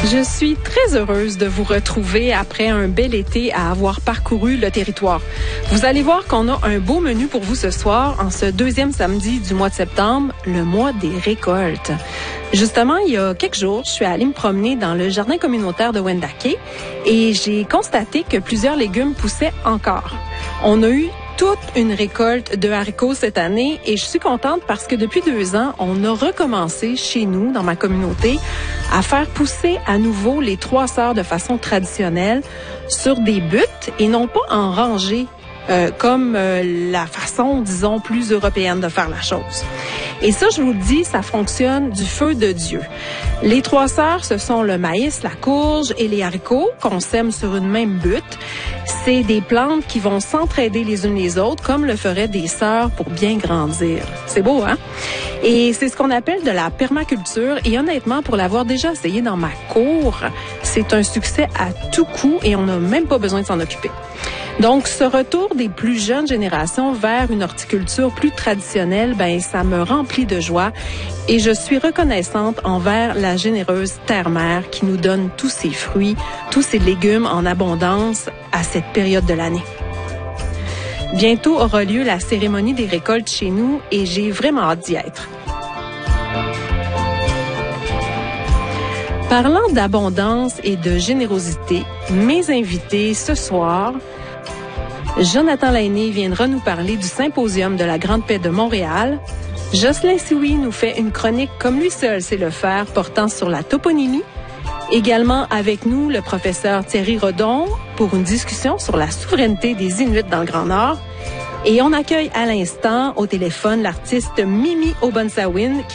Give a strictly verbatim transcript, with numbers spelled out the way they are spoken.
Je suis très heureuse de vous retrouver après un bel été à avoir parcouru le territoire. Vous allez voir qu'on a un beau menu pour vous ce soir, en ce deuxième samedi du mois de septembre, le mois des récoltes. Justement, il y a quelques jours, je suis allée me promener dans le jardin communautaire de Wendake et j'ai constaté que plusieurs légumes poussaient encore. On a eu toute une récolte de haricots cette année et je suis contente parce que depuis deux ans, on a recommencé chez nous, dans ma communauté, à faire pousser à nouveau les trois sœurs de façon traditionnelle sur des buttes et non pas en rangées, euh, comme euh, la façon, disons, plus européenne de faire la chose. Et ça, je vous le dis, ça fonctionne du feu de Dieu. Les trois sœurs, ce sont le maïs, la courge et les haricots qu'on sème sur une même butte. C'est des plantes qui vont s'entraider les unes les autres, comme le feraient des sœurs pour bien grandir. C'est beau, hein? Et c'est ce qu'on appelle de la permaculture. Et honnêtement, pour l'avoir déjà essayé dans ma cour, c'est un succès à tout coup et on n'a même pas besoin de s'en occuper. Donc, ce retour des plus jeunes générations vers une horticulture plus traditionnelle, ben, ça me remplit de joie et je suis reconnaissante envers la généreuse terre-mère qui nous donne tous ces fruits, tous ces légumes en abondance à cette période de l'année. Bientôt aura lieu la cérémonie des récoltes chez nous et j'ai vraiment hâte d'y être. Parlant d'abondance et de générosité, mes invités ce soir, Jonathan Lainé viendra nous parler du symposium de la Grande Paix de Montréal. Jocelyn Sioui nous fait une chronique comme lui seul sait le faire portant sur la toponymie. Également avec nous, le professeur Thierry Rodon pour une discussion sur la souveraineté des Inuits dans le Grand Nord. Et on accueille à l'instant au téléphone l'artiste Mimi Obunsawin qui